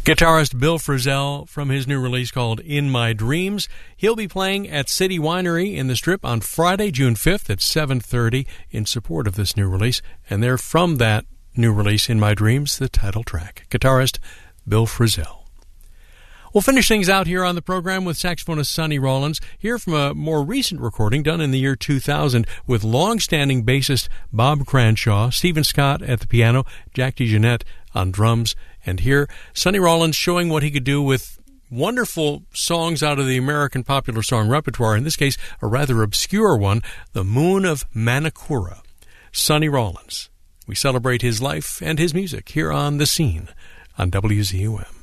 Guitarist Bill Frisell from his new release called In My Dreams. He'll be playing at City Winery in the Strip on Friday, June 5th at 7:30 in support of this new release. And they're from that new release, In My Dreams, the title track. Guitarist Bill Frisell. We'll finish things out here on the program with saxophonist Sonny Rollins, here from a more recent recording done in the year 2000 with long-standing bassist Bob Cranshaw, Stephen Scott at the piano, Jack DeJohnette on drums, and here Sonny Rollins showing what he could do with wonderful songs out of the American popular song repertoire, in this case a rather obscure one, The Moon of Manakura. Sonny Rollins. We celebrate his life and his music here on The Scene on WZUM.